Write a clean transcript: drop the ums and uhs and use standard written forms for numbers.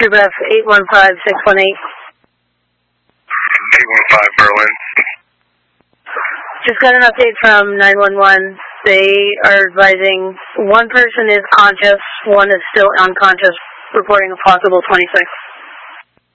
Group F, 815618. 815 Berlin. Just got an update from 911. They are advising one person is conscious, one is still unconscious, reporting a possible 26.